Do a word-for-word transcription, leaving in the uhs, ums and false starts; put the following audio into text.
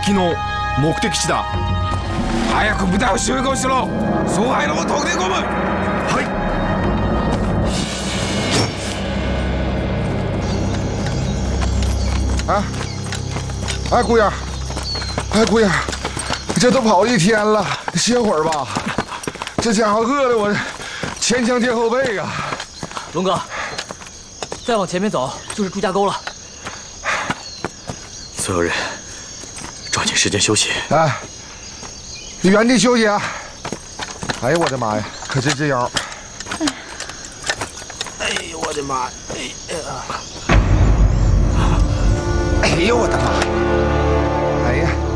敵の目的地だ。 早く部隊を集合しろ。総配路を特定込む。 はい。 啊！哎，姑爷，哎，姑爷，这都跑一天了，歇会儿吧。这家伙饿得我前胸贴后背呀、啊。 龙哥，再往前面走就是朱家沟了。 所有人抓紧时间休息。 哎，你原地休息啊！哎呦我的妈呀，可是这腰！ 哎呦我的妈！哎呀！ 哎呦我的妈！哎呀！